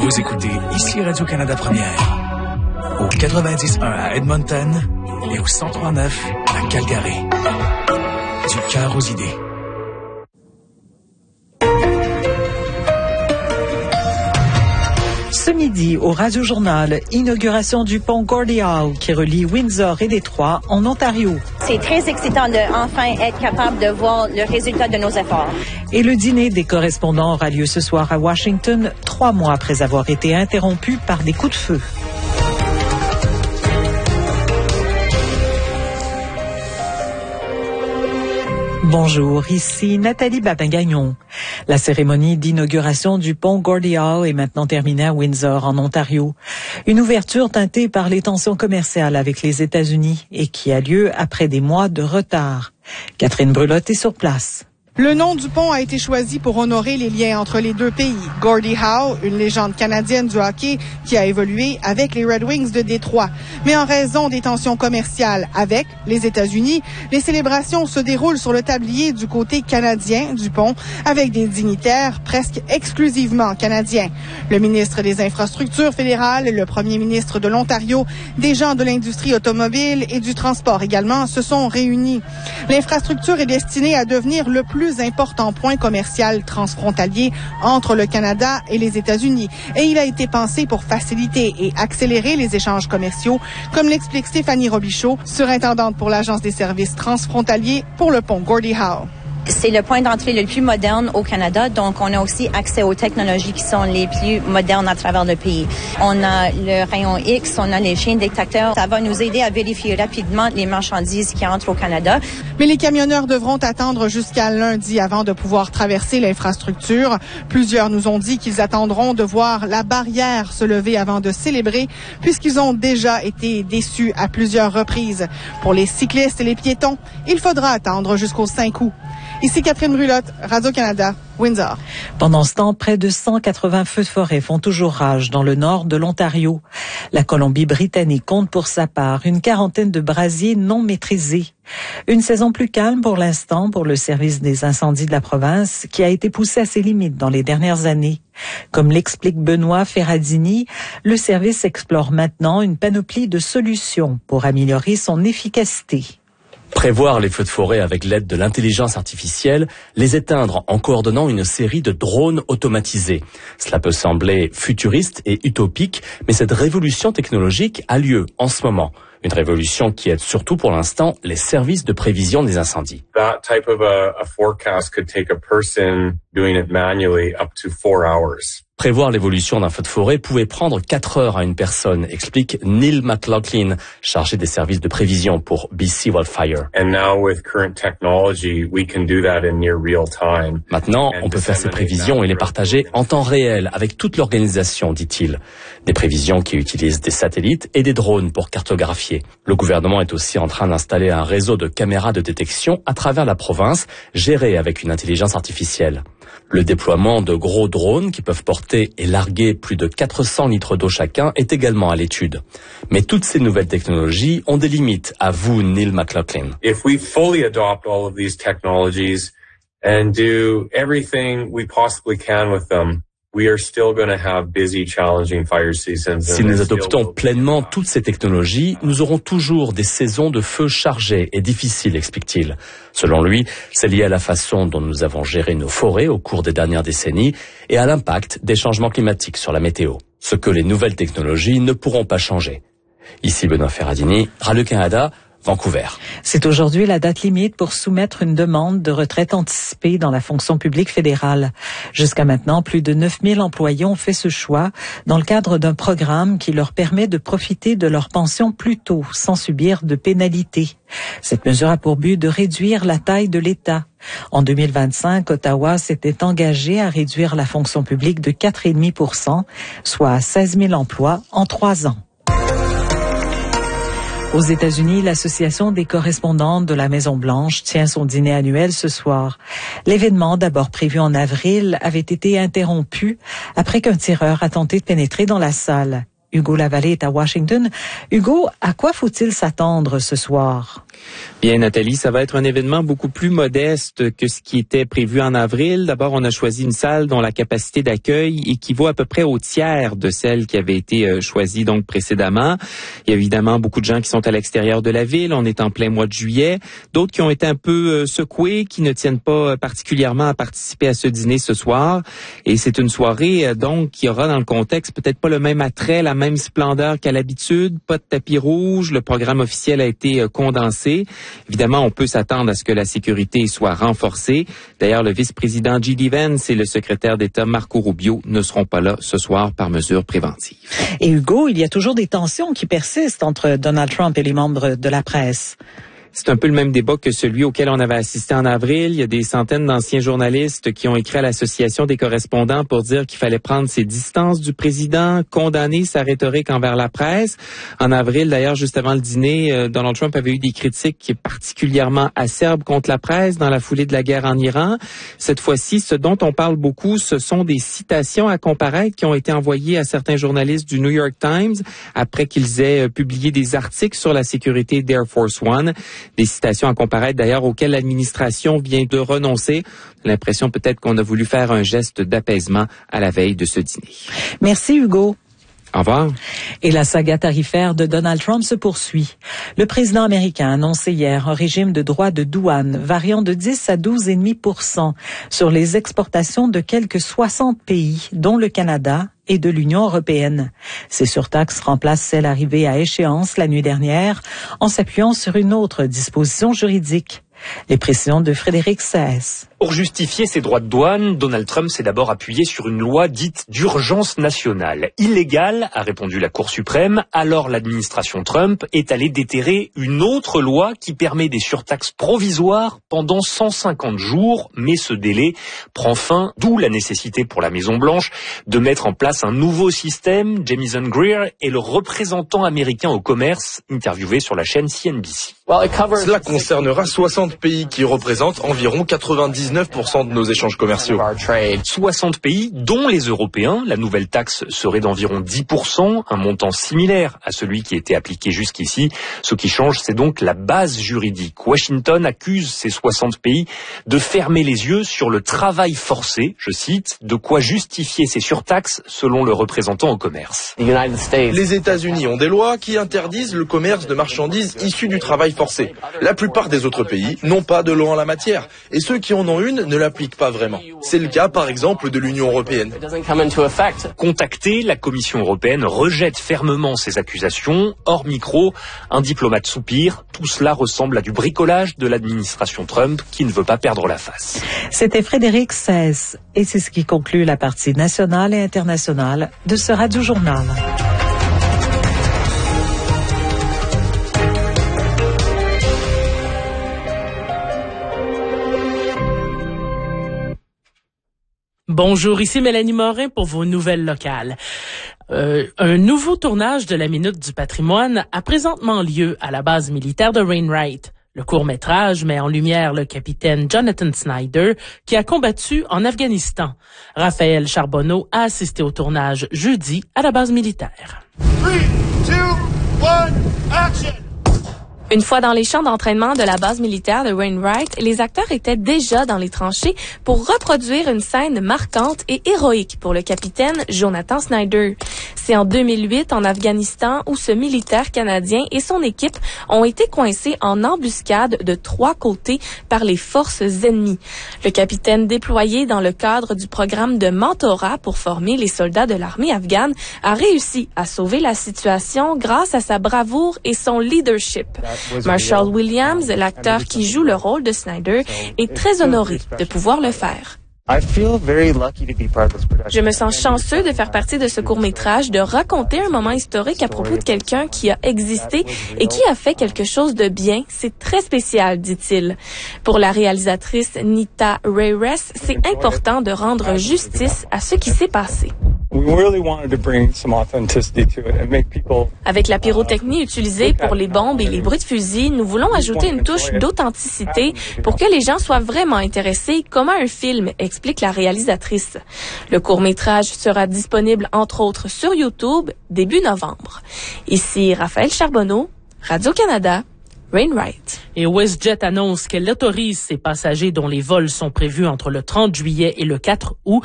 Vous écoutez ici Radio-Canada Première, au 90.1 à Edmonton et au 103.9 à Calgary. Du cœur aux idées. Ce midi, au Radio-Journal, inauguration du pont Gordie Howe qui relie Windsor et Détroit en Ontario. C'est très excitant de enfin être capable de voir le résultat de nos efforts. Et le dîner des correspondants aura lieu ce soir à Washington, 3 mois après avoir été interrompu par des coups de feu. Bonjour, ici Nathalie Babin-Gagnon. La cérémonie d'inauguration du pont Gordie Howe est maintenant terminée à Windsor, en Ontario. Une ouverture teintée par les tensions commerciales avec les États-Unis et qui a lieu après des mois de retard. Catherine Brulotte est sur place. Le nom du pont a été choisi pour honorer les liens entre les deux pays. Gordie Howe, une légende canadienne du hockey qui a évolué avec les Red Wings de Détroit. Mais en raison des tensions commerciales avec les États-Unis, les célébrations se déroulent sur le tablier du côté canadien du pont avec des dignitaires presque exclusivement canadiens. Le ministre des Infrastructures fédérales, le premier ministre de l'Ontario, des gens de l'industrie automobile et du transport également se sont réunis. L'infrastructure est destinée à devenir le plus important point commercial transfrontalier entre le Canada et les États-Unis. Et il a été pensé pour faciliter et accélérer les échanges commerciaux, comme l'explique Stéphanie Robichaud, surintendante pour l'Agence des services transfrontaliers pour le pont Gordie Howe. C'est le point d'entrée le plus moderne au Canada, donc on a aussi accès aux technologies qui sont les plus modernes à travers le pays. On a le rayon X, on a les chiens détecteurs. Ça va nous aider à vérifier rapidement les marchandises qui entrent au Canada. Mais les camionneurs devront attendre jusqu'à lundi avant de pouvoir traverser l'infrastructure. Plusieurs nous ont dit qu'ils attendront de voir la barrière se lever avant de célébrer, puisqu'ils ont déjà été déçus à plusieurs reprises. Pour les cyclistes et les piétons, il faudra attendre jusqu'au 5 août. Ici Catherine Brulotte, Radio-Canada, Windsor. Pendant ce temps, près de 180 feux de forêt font toujours rage dans le nord de l'Ontario. La Colombie-Britannique compte pour sa part une quarantaine de brasiers non maîtrisés. Une saison plus calme pour l'instant pour le service des incendies de la province qui a été poussé à ses limites dans les dernières années. Comme l'explique Benoît Ferradini, le service explore maintenant une panoplie de solutions pour améliorer son efficacité. Prévoir les feux de forêt avec l'aide de l'intelligence artificielle, les éteindre en coordonnant une série de drones automatisés. Cela peut sembler futuriste et utopique, mais cette révolution technologique a lieu en ce moment. Une révolution qui aide surtout pour l'instant les services de prévision des incendies. That type of a forecast could take a person doing it manually up to 4 hours. Prévoir l'évolution d'un feu de forêt pouvait prendre 4 heures à une personne, explique Neil McLaughlin, chargé des services de prévision pour BC Wildfire. And now with current technology, we can do that in near real time. Maintenant, on peut faire ces prévisions et les partager en temps réel avec toute l'organisation, dit-il. Des prévisions qui utilisent des satellites et des drones pour cartographier. Le gouvernement est aussi en train d'installer un réseau de caméras de détection à travers la province, géré avec une intelligence artificielle. Le déploiement de gros drones qui peuvent porter et larguer plus de 400 litres d'eau chacun est également à l'étude. Mais toutes ces nouvelles technologies ont des limites, avoue Neil McLaughlin. If we fully adopt all of these technologies and do everything we possibly can with them, we are still going to have busy, challenging fire seasons. Si nous adoptons pleinement toutes ces technologies, nous aurons toujours des saisons de feu chargées et difficiles, explique-t-il. Selon lui, c'est lié à la façon dont nous avons géré nos forêts au cours des dernières décennies et à l'impact des changements climatiques sur la météo. Ce que les nouvelles technologies ne pourront pas changer. Ici Benoît Ferradini, Radio-Canada, Vancouver. C'est aujourd'hui la date limite pour soumettre une demande de retraite anticipée dans la fonction publique fédérale. Jusqu'à maintenant, plus de 9000 employés ont fait ce choix dans le cadre d'un programme qui leur permet de profiter de leur pension plus tôt, sans subir de pénalités. Cette mesure a pour but de réduire la taille de l'État. En 2025, Ottawa s'était engagé à réduire la fonction publique de 4,5%, soit 16 000 emplois en 3 ans. Aux États-Unis, l'Association des correspondants de la Maison-Blanche tient son dîner annuel ce soir. L'événement, d'abord prévu en avril, avait été interrompu après qu'un tireur a tenté de pénétrer dans la salle. Hugo Lavallée est à Washington. Hugo, à quoi faut-il s'attendre ce soir? Bien, Nathalie, ça va être un événement beaucoup plus modeste que ce qui était prévu en avril. D'abord, on a choisi une salle dont la capacité d'accueil équivaut à peu près au tiers de celle qui avait été choisie donc précédemment. Il y a évidemment beaucoup de gens qui sont à l'extérieur de la ville. On est en plein mois de juillet. D'autres qui ont été un peu secoués, qui ne tiennent pas particulièrement à participer à ce dîner ce soir. Et c'est une soirée donc qui aura dans le contexte peut-être pas le même attrait, la même splendeur qu'à l'habitude. Pas de tapis rouge. Le programme officiel a été condensé. Évidemment, on peut s'attendre à ce que la sécurité soit renforcée. D'ailleurs, le vice-président J.D. Vance et le secrétaire d'État Marco Rubio ne seront pas là ce soir par mesure préventive. Et Hugo, il y a toujours des tensions qui persistent entre Donald Trump et les membres de la presse. C'est un peu le même débat que celui auquel on avait assisté en avril. Il y a des centaines d'anciens journalistes qui ont écrit à l'Association des correspondants pour dire qu'il fallait prendre ses distances du président, condamner sa rhétorique envers la presse. En avril, d'ailleurs, juste avant le dîner, Donald Trump avait eu des critiques particulièrement acerbes contre la presse dans la foulée de la guerre en Iran. Cette fois-ci, ce dont on parle beaucoup, ce sont des citations à comparaître qui ont été envoyées à certains journalistes du New York Times après qu'ils aient publié des articles sur la sécurité d'Air Force One. Des citations à comparaître d'ailleurs auxquelles l'administration vient de renoncer. L'impression peut-être qu'on a voulu faire un geste d'apaisement à la veille de ce dîner. Merci Hugo. Au revoir. Et la saga tarifaire de Donald Trump se poursuit. Le président américain a annoncé hier un régime de droits de douane variant de 10 à 12,5% sur les exportations de quelques 60 pays, dont le Canada et de l'Union européenne. Ces surtaxes remplacent celles arrivées à échéance la nuit dernière en s'appuyant sur une autre disposition juridique. Les précisions de Frédéric Saès. Pour justifier ses droits de douane, Donald Trump s'est d'abord appuyé sur une loi dite d'urgence nationale. Illégale, a répondu la Cour suprême. Alors l'administration Trump est allée déterrer une autre loi qui permet des surtaxes provisoires pendant 150 jours. Mais ce délai prend fin, d'où la nécessité pour la Maison-Blanche de mettre en place un nouveau système. Jamieson Greer est le représentant américain au commerce, interviewé sur la chaîne CNBC. Cela concernera 60 pays qui représentent environ 99% de nos échanges commerciaux. 60 pays, dont les Européens. La nouvelle taxe serait d'environ 10%, un montant similaire à celui qui était appliqué jusqu'ici. Ce qui change, c'est donc la base juridique. Washington accuse ces 60 pays de fermer les yeux sur le travail forcé, je cite, de quoi justifier ces surtaxes selon le représentant au commerce. Les États-Unis ont des lois qui interdisent le commerce de marchandises issues du travail forcé. La plupart des autres pays n'ont pas de loi en la matière, et ceux qui en ont une ne l'appliquent pas vraiment. C'est le cas, par exemple, de l'Union européenne. Contactée, la Commission européenne rejette fermement ces accusations. Hors micro, un diplomate soupire. Tout cela ressemble à du bricolage de l'administration Trump qui ne veut pas perdre la face. C'était Frédéric Saès, et c'est ce qui conclut la partie nationale et internationale de ce Radio-Journal. Bonjour, ici Mélanie Morin pour vos nouvelles locales. Un nouveau tournage de la Minute du patrimoine a présentement lieu à la base militaire de Wainwright. Le court-métrage met en lumière le capitaine Jonathan Snyder qui a combattu en Afghanistan. Raphaël Charbonneau a assisté au tournage jeudi à la base militaire. 3, 2, 1, action! Une fois dans les champs d'entraînement de la base militaire de Wainwright, les acteurs étaient déjà dans les tranchées pour reproduire une scène marquante et héroïque pour le capitaine Jonathan Snyder. C'est en 2008, en Afghanistan, où ce militaire canadien et son équipe ont été coincés en embuscade de 3 côtés par les forces ennemies. Le capitaine, déployé dans le cadre du programme de mentorat pour former les soldats de l'armée afghane, a réussi à sauver la situation grâce à sa bravoure et son leadership. Marshall Williams, l'acteur qui joue le rôle de Snyder, est très honoré de pouvoir le faire. Je me sens chanceux de faire partie de ce court-métrage, de raconter un moment historique à propos de quelqu'un qui a existé et qui a fait quelque chose de bien. C'est très spécial, dit-il. Pour la réalisatrice Nita Reyes, c'est important de rendre justice à ce qui s'est passé. Avec la pyrotechnie utilisée pour les bombes et les bruits de fusil, nous voulons ajouter une touche d'authenticité pour que les gens soient vraiment intéressés comme à un film, explique la réalisatrice. Le court-métrage sera disponible entre autres sur YouTube début novembre. Ici Raphaël Charbonneau, Radio-Canada, Wainwright. Et WestJet annonce qu'elle autorise ses passagers dont les vols sont prévus entre le 30 juillet et le 4 août